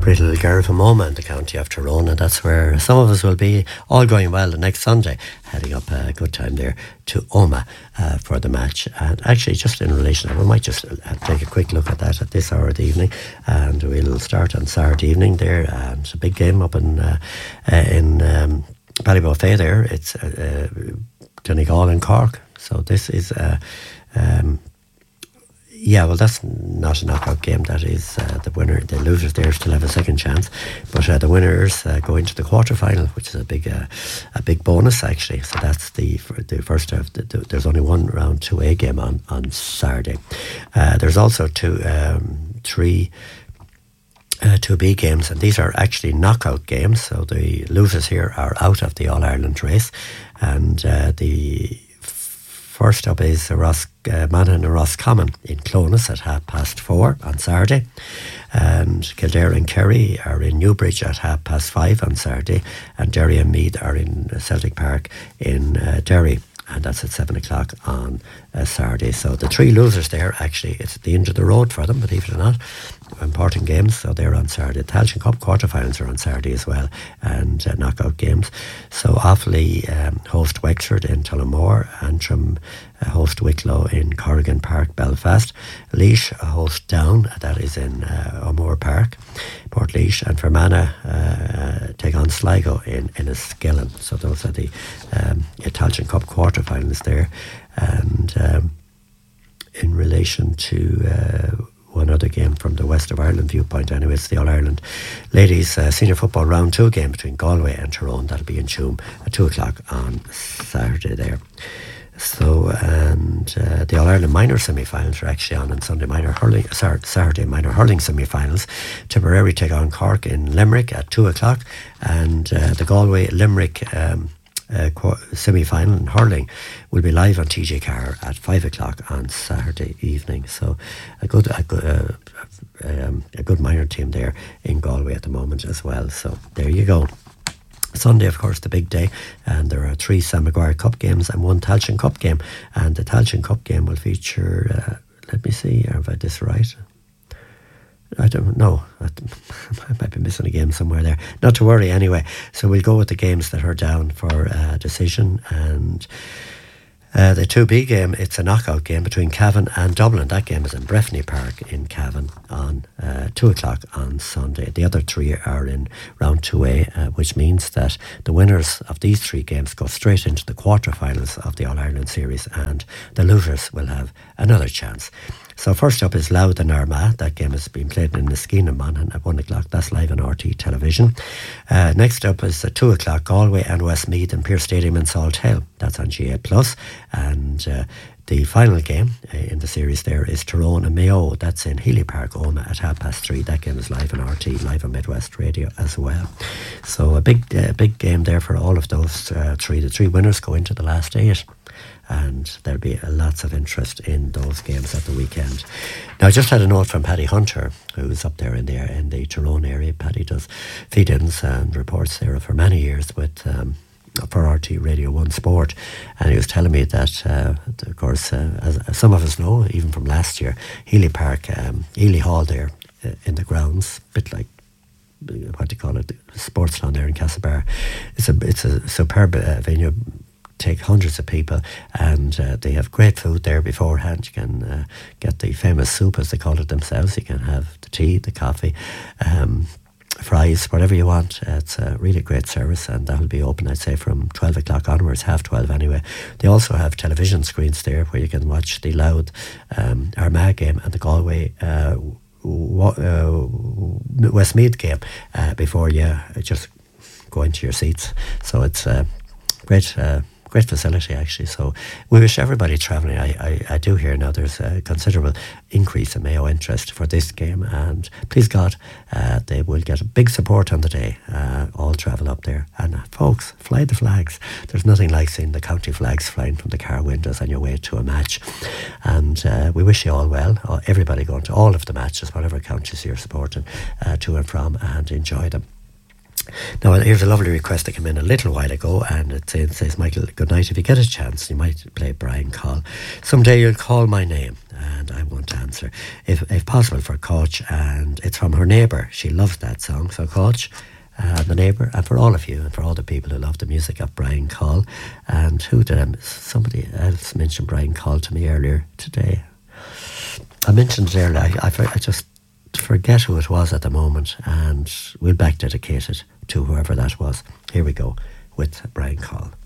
pretty little girl from Omagh in the county of Tyrone, and that's where some of us will be, all going well, the next Sunday, heading up a good time there to Omagh for the match. And actually, just in relation to that, we might just take a quick look at that at this hour of the evening, and we'll start on Saturday evening there. It's a big game up in Ballybofey there. It's Donegal and Cork. So this is that's not a knockout game. That is the winner. The losers there still have a second chance, but the winners go into the quarter-final, which is a big bonus actually. So that's the first of there's only one round 2A game on Saturday. There's also three 2B games, and these are actually knockout games. So the losers here are out of the All-Ireland race, and the first up is Monaghan and Roscommon in Clones at 4:30 on Saturday. And Kildare and Kerry are in Newbridge at 5:30 on Saturday. And Derry and Meath are in Celtic Park in Derry. And that's at 7 o'clock on Saturday. So the three losers there, actually, it's at the end of the road for them, believe it or not. Important games, so they're on Saturday. The Tailteann Cup quarterfinals are on Saturday as well, and knockout games. So Offaly host Wexford in Tullamore, Antrim host Wicklow in Corrigan Park, Belfast. Laois host Down, that is in O'Moore Park, Portlaoise, and Fermanagh take on Sligo in Enniskillen. So those are the Tailteann Cup quarterfinals there. And in relation to one other game from the West of Ireland viewpoint, anyway, it's the All-Ireland Ladies Senior Football Round 2 game between Galway and Tyrone. That'll be in Tuam at 2 o'clock on Saturday there. So, and the All-Ireland minor semi-finals are actually on Saturday minor hurling semi-finals. Tipperary take on Cork in Limerick at 2 o'clock, and the Galway-Limerick semi-final in hurling will be live on TG Carr at 5 o'clock on Saturday evening. So a good minor team there in Galway at the moment as well. So there you go. Sunday, of course, the big day, and there are 3 Sam Maguire Cup games and 1 Tailteann Cup game. And the Tailteann Cup game will feature, let me see, have I this right? I don't know. I might be missing a game somewhere there. Not to worry anyway. So we'll go with the games that are down for decision. And the 2B game, it's a knockout game between Cavan and Dublin. That game is in Breffni Park in Cavan on 2 o'clock on Sunday. The other 3 are in round 2A, which means that the winners of these 3 games go straight into the quarterfinals of the All-Ireland Series, and the losers will have another chance. So first up is Louth and Armagh. That game has been played in Niskeen and Monaghan at 1 o'clock. That's live on RT television. Next up is at 2 o'clock, Galway and Westmeath in Pearse Stadium in Salt Hill. That's on GA+. And the final game in the series there is Tyrone and Mayo. That's in Healy Park, Omagh at 3:30. That game is live on RT, live on Midwest Radio as well. So a big game there for all of those 3. The 3 winners go into the last 8. And there'll be lots of interest in those games at the weekend. Now, I just had a note from Paddy Hunter, who's up there in the Tyrone area. Paddy does feed-ins and reports there for many years with for RT Radio 1 Sport, and he was telling me that, of course, as some of us know, even from last year, Healy Park, Ely Hall there in the grounds, a bit like, what do you call it, sports lawn there in Castlebar. It's a superb venue. Take hundreds of people, and they have great food there beforehand. You can get the famous soup, as they call it themselves. You can have the tea, the coffee, fries, whatever you want. It's a really great service, and that'll be open, I'd say, from 12 o'clock onwards, 12:30 anyway. They also have television screens there where you can watch the Louth Armagh game and the Galway Westmeath game before you just go into your seats. So it's great facility, actually. So we wish everybody travelling. I do hear now there's a considerable increase in Mayo interest for this game, and please God, they will get a big support on the day. All travel up there, and folks, fly the flags. There's nothing like seeing the county flags flying from the car windows on your way to a match. And we wish you all well, everybody going to all of the matches, whatever counties you're supporting, to and from, and enjoy them. Now, here's a lovely request that came in a little while ago, and it says, Michael, good night. If you get a chance, you might play Brian Call. Someday you'll call my name, and I won't answer. If possible, for Coach, and it's from her neighbour. She loves that song. So, Coach, the neighbour, and for all of you, and for all the people who love the music of Brian Call. And somebody else mentioned Brian Call to me earlier today. I mentioned it earlier. I just forget who it was at the moment, and we'll back dedicate it to whoever that was. Here we go with Brian Call.